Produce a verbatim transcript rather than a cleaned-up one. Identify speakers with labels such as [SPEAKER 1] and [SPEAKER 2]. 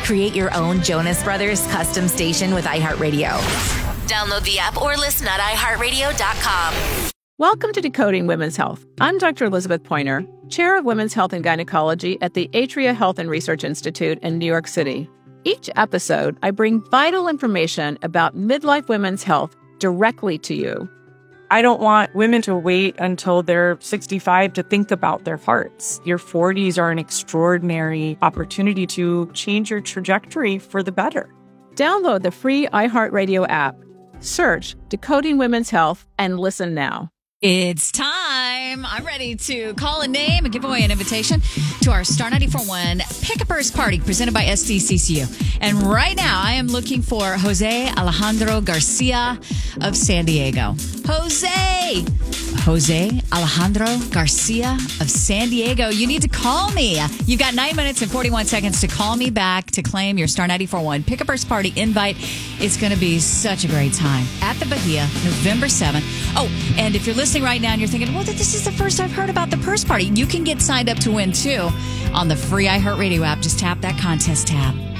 [SPEAKER 1] Create your own Jonas Brothers custom station with iHeartRadio. Download the app or listen at i heart radio dot com.
[SPEAKER 2] Welcome to Decoding Women's Health. I'm Doctor Elizabeth Pointer, Chair of Women's Health and Gynecology at the Atria Health and Research Institute in New York City. Each episode, I bring vital information about midlife women's health directly to you.
[SPEAKER 3] I don't want women to wait until they're sixty-five to think about their hearts. Your forties are an extraordinary opportunity to change your trajectory for the better.
[SPEAKER 2] Download the free iHeartRadio app. Search Decoding Women's Health and listen now.
[SPEAKER 4] It's time. I'm ready to call a name and give away an invitation to our Star ninety-four point one Pick-a-Purse Party presented by S D C C U. And right now, I am looking for Jose Alejandro Garcia of San Diego. Jose! Jose Alejandro Garcia of San Diego. You need to call me. You've got nine minutes and forty-one seconds to call me back to claim your Star ninety-four point one Pick-a-Purse Party invite. It's going to be such a great time at the Bahia, November seventh. Oh, and if you're listening right now and you're thinking, well, this is the first I've heard about the Purse Party, you can get signed up to win, too, on the free iHeartRadio app. Just tap that contest tab.